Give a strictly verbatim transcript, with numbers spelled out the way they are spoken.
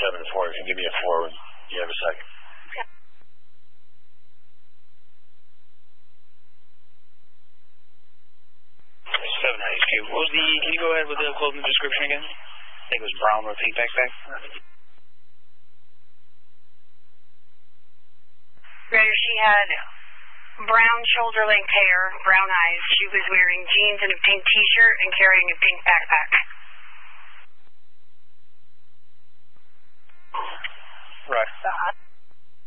seven four. You can give me a four when you have a second. Yeah. seven Ice Cube. What was the, can you go ahead with the clothing description again? I think it was brown with pink backpack. Right, she had brown shoulder-length hair, brown eyes. She was wearing jeans and a pink t-shirt and carrying a pink backpack. Right. Uh,